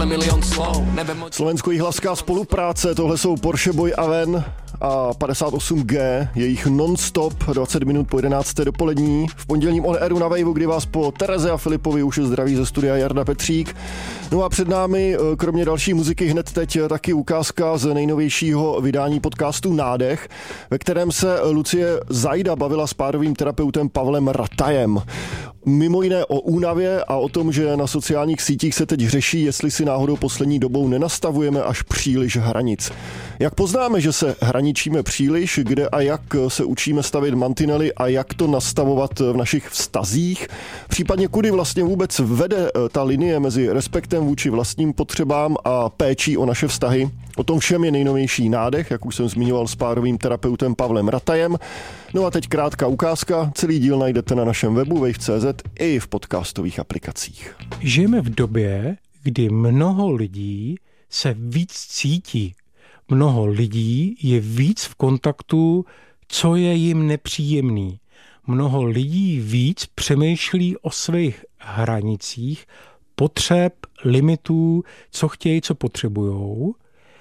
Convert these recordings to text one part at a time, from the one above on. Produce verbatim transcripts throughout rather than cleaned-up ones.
milion slov. Slovensko-jihlavská spolupráce, tohle jsou Porsche Boy Aven a padesát osm G, jejich non-stop, dvacet minut po jedenácté dopolední. V pondělním On Airu na Waveu, kdy vás po Tereze a Filipovi už zdraví ze studia Jarda Petřík. No a před námi, kromě další muziky, hned teď taky ukázka z nejnovějšího vydání podcastu Nádech, ve kterém se Lucie Zajda bavila s párovým terapeutem Pavlem Ratajem. Mimo jiné o únavě a o tom, že na sociálních sítích se teď řeší, jestli si náhodou poslední dobou nenastavujeme až příliš hranic. Jak poznáme, že se hraničíme příliš, kde a jak se učíme stavět mantinely a jak to nastavovat v našich vztazích, případně kudy vlastně vůbec vede ta linie mezi respektem vůči vlastním potřebám a péčí o naše vztahy. O tom všem je nejnovější Nádech, jak už jsem zmiňoval, s párovým terapeutem Pavlem Ratajem. No a teď krátká ukázka, celý díl najdete na našem webu wave tečka cé zet i v podcastových aplikacích. Žijeme v době, kdy mnoho lidí se víc cítí. Mnoho lidí je víc v kontaktu, co je jim nepříjemný. Mnoho lidí víc přemýšlí o svých hranicích, potřeb, limitů, co chtějí, co potřebujou.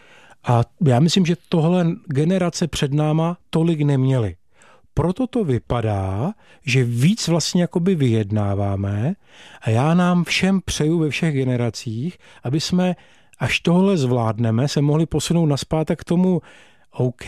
A já myslím, že tohle generace před náma tolik neměly. Proto to vypadá, že víc vlastně jakoby vyjednáváme a já nám všem přeju ve všech generacích, aby jsme, až tohle zvládneme, se mohli posunout nazpátek k tomu, OK,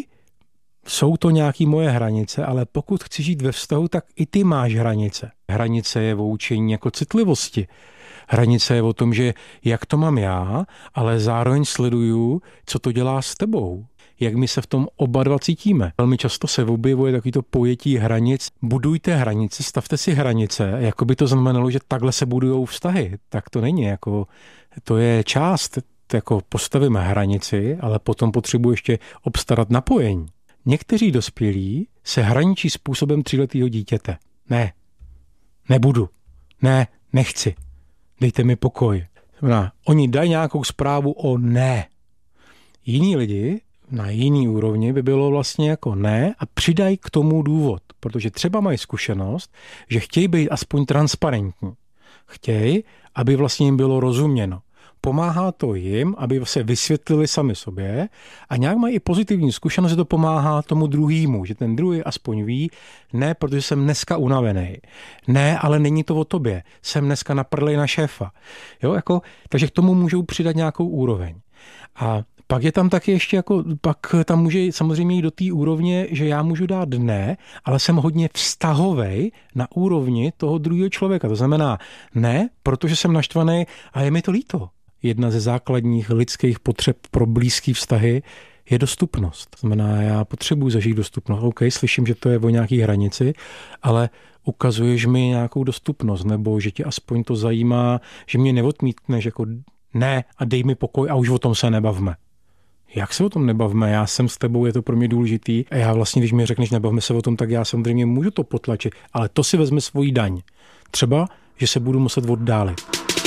jsou to nějaké moje hranice, ale pokud chci žít ve vztahu, tak i ty máš hranice. Hranice je o učení jako citlivosti. Hranice je o tom, že jak to mám já, ale zároveň sleduju, co to dělá s tebou. Jak my se v tom oba dva cítíme. Velmi často se objevuje takovýto pojetí hranic. Budujte hranice, stavte si hranice, jako by to znamenalo, že takhle se budujou vztahy. Tak to není, jako to je část, jako postavíme hranici, ale potom potřebuji ještě obstarat napojení. Někteří dospělí se hraničí způsobem tříletého dítěte. Ne, nebudu, ne, nechci, dejte mi pokoj. Znamená, oni dají nějakou zprávu o ne. Jiní lidi na jiný úrovni by bylo vlastně jako ne a přidají k tomu důvod, protože třeba mají zkušenost, že chtějí být aspoň transparentní. Chtějí, aby vlastně jim bylo rozuměno. Pomáhá to jim, aby se vysvětlili sami sobě a nějak mají i pozitivní zkušenost, že to pomáhá tomu druhému, že ten druhý aspoň ví, ne, protože jsem dneska unavený. Ne, ale není to o tobě. Jsem dneska naprdlej na šéfa. Jo, jako, takže k tomu můžou přidat nějakou úroveň. A pak je tam taky ještě jako, pak tam může samozřejmě jít do té úrovně, že já můžu dát ne, ale jsem hodně vztahovej na úrovni toho druhého člověka. To znamená ne, protože jsem naštvaný a je mi to líto. Jedna ze základních lidských potřeb pro blízký vztahy je dostupnost. To znamená, já potřebuji zažít dostupnost. OK, slyším, že to je o nějaký hranici, ale ukazuješ mi nějakou dostupnost, nebo že tě aspoň to zajímá, že mě neodmítneš jako ne a dej mi pokoj a už o tom se nebavme. Jak se o tom nebavme? Já jsem s tebou, je to pro mě důležitý a já vlastně, když mi řekneš nebavme se o tom, tak já samozřejmě můžu to potlačit, ale to si vezme svoji daň. Třeba, že se budu muset oddálit.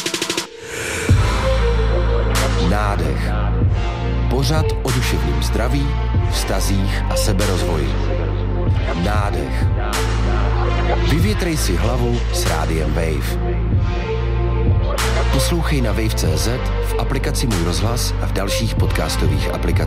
Nádech. Pořad o duševním zdraví, vztazích a seberozvoji. Nádech. Vyvětrej si hlavu s rádiem Wave. Poslouchej na wave tečka cé zet, v aplikaci Můj rozhlas a v dalších podcastových aplikacích.